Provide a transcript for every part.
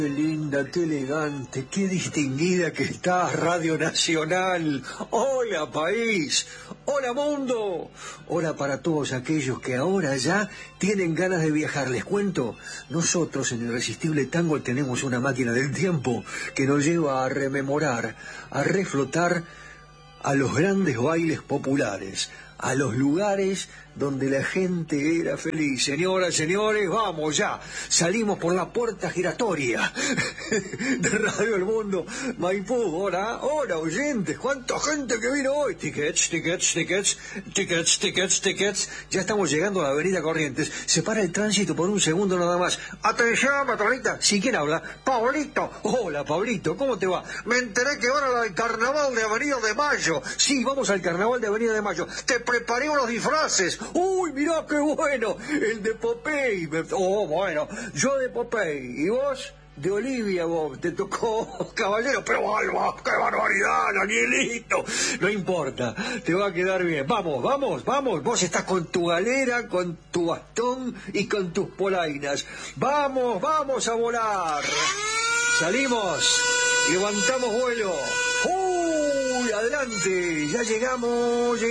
Qué linda, qué elegante, qué distinguida que estás, Radio Nacional. Hola, país. Hola, mundo. Hola para todos aquellos que ahora ya tienen ganas de viajar. Les cuento, nosotros en Irresistible Tango tenemos una máquina del tiempo que nos lleva a rememorar, a reflotar a los grandes bailes populares, a los lugares donde la gente era feliz. Señoras, señores, vamos ya. Salimos por la puerta giratoria de Radio El Mundo, Maipú. Hola, hola, oyentes. ¿Cuánta gente que vino hoy? Tickets, tickets, tickets, tickets, tickets, tickets. Ya estamos llegando a la Avenida Corrientes. Se para el tránsito por un segundo nada más. Atención, patronita. ¿Sí, quién habla? Pablito. Hola, Pablito. ¿Cómo te va? Me enteré que van al carnaval de Avenida de Mayo. Sí, vamos al carnaval de Avenida de Mayo. Te preparé unos disfraces. ¡Uy, mirá qué bueno! El de Popeye. Oh, bueno, yo de Popeye. ¿Y vos? De Olivia, vos. Te tocó caballero. Pero, Alba, qué barbaridad, Danielito. No importa, te va a quedar bien. Vamos, vamos, vamos. Vos estás con tu galera, con tu bastón y con tus polainas. Vamos, vamos a volar. Salimos. Levantamos vuelo. ¡Uy, adelante! Ya llegamos.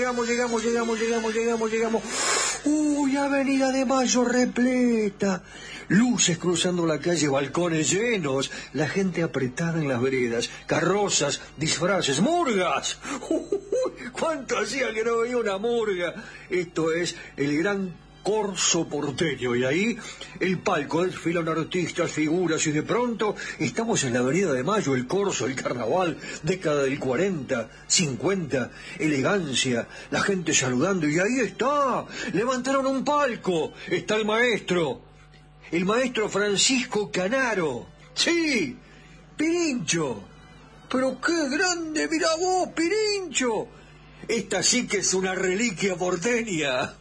¡Uy, Avenida de Mayo repleta! Luces cruzando la calle, balcones llenos, la gente apretada en las veredas, carrozas, disfraces, murgas. ¡Uy! ¿Cuánto hacía que no veía una murga? Esto es el gran corso porteño, y ahí el palco, desfilan artistas, figuras, y de pronto estamos en la Avenida de Mayo, el corso, el carnaval, década del 40, 50, elegancia, la gente saludando, y ahí está, levantaron un palco, está el maestro Francisco Canaro, sí, Pirincho, pero qué grande, mirá vos, Pirincho, esta sí que es una reliquia porteña.